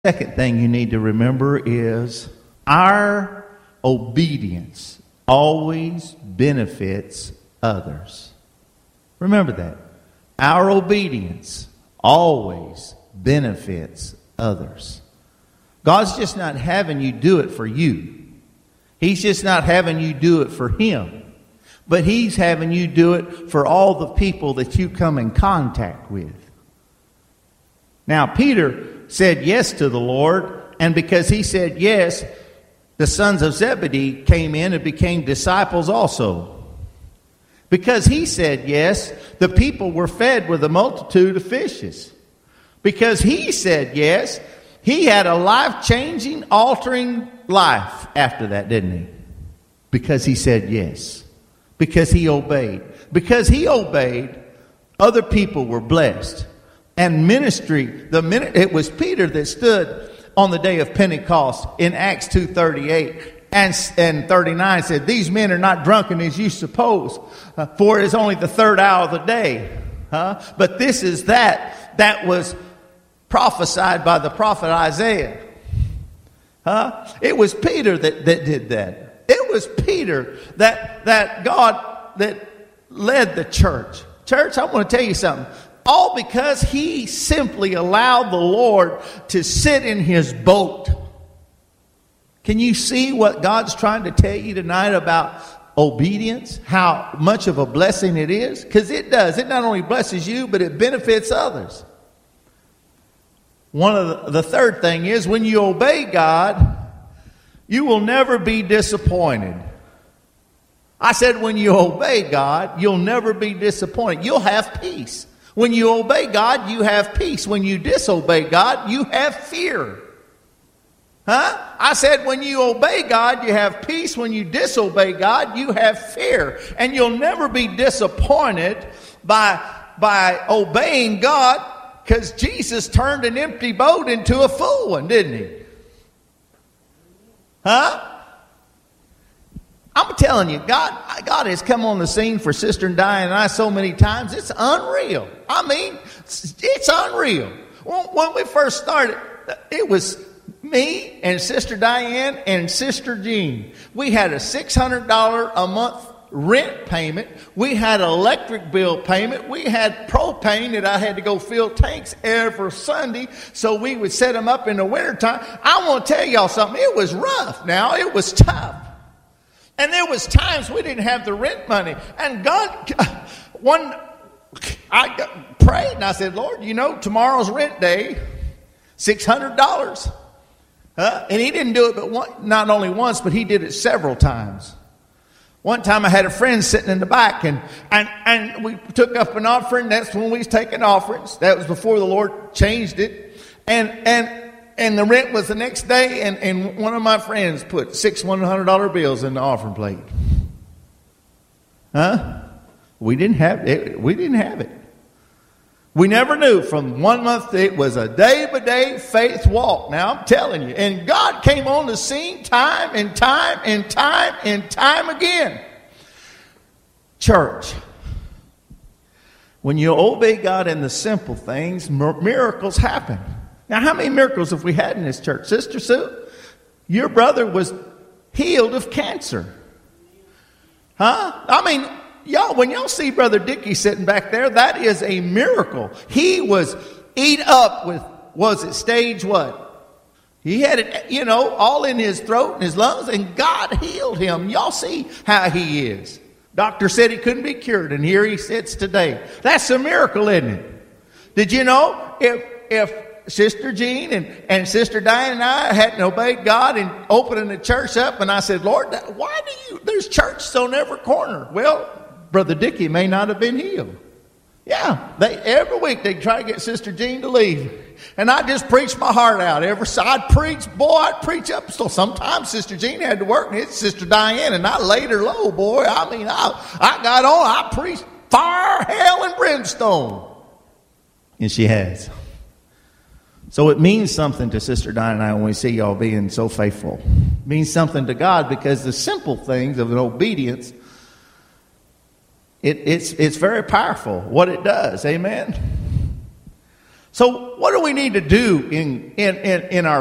Second thing you need to remember is our obedience always benefits others. Remember that. Our obedience always benefits others. God's just not having you do it for you. He's just not having you do it for Him. But He's having you do it for all the people that you come in contact with. Now, Peter said yes to the Lord, and because he said yes, the sons of Zebedee came in and became disciples also. Because he said yes, the people were fed with a multitude of fishes. Because he said yes, he had a life-changing, altering life after that, didn't he? Because he said yes. Because he obeyed. Because he obeyed, other people were blessed. And ministry, it was Peter that stood on the day of Pentecost in Acts 2:38 and 39 said, "These men are not drunken as you suppose, for it is only the third hour of the day." But this is that was prophesied by the prophet Isaiah. It was Peter that did that. It was Peter that God that led the church. Church, I want to tell you something. All because he simply allowed the Lord to sit in his boat. Can you see what God's trying to tell you tonight about obedience? How much of a blessing it is? Because it does. It not only blesses you, but it benefits others. One of the third thing is when you obey God, you will never be disappointed. I said when you obey God, you'll never be disappointed. You'll have peace. When you obey God, you have peace. When you disobey God, you have fear. I said when you obey God, you have peace. When you disobey God, you have fear. And you'll never be disappointed by obeying God, because Jesus turned an empty boat into a full one, didn't he? I'm telling you, God has come on the scene for Sister Diane and I so many times. It's unreal. I mean, it's unreal. When we first started, it was me and Sister Diane and Sister Jean. We had a $600 a month rent payment. We had an electric bill payment. We had propane that I had to go fill tanks every Sunday, so we would set them up in the wintertime. I want to tell y'all something. It was rough now. It was tough. And there was times we didn't have the rent money. And God, I prayed and I said, Lord, tomorrow's rent day, $600. And he didn't do it but not only once, but he did it several times. One time I had a friend sitting in the back and we took up an offering. That's when we was taking offerings. That was before the Lord changed it. And the rent was the next day, and one of my friends put 6 $100 bills in the offering plate. We didn't have it. We never knew. From 1 month, it was a day-by-day faith walk. Now, I'm telling you. And God came on the scene time and time and time and time again. Church, when you obey God in the simple things, miracles happen. Now, how many miracles have we had in this church? Sister Sue, your brother was healed of cancer. I mean, y'all, when y'all see Brother Dickie sitting back there, that is a miracle. He was eat up with, was it stage what? He had it, all in his throat and his lungs, and God healed him. Y'all see how he is. Doctor said he couldn't be cured, and here he sits today. That's a miracle, isn't it? Did you know if Sister Jean and Sister Diane and I hadn't obeyed God in opening the church up, and I said, Lord, why there's churches on every corner? Well, Brother Dickie may not have been healed. Yeah, every week they try to get Sister Jean to leave. And I just preached my heart out. I'd preach up. So sometimes Sister Jean had to work, and it's Sister Diane, and I laid her low, boy. I mean, I got on, I preached fire, hell, and brimstone. And she has. So it means something to Sister Diane and I when we see y'all being so faithful. It means something to God because the simple things of an obedience, it's very powerful what it does. Amen? So what do we need to do in our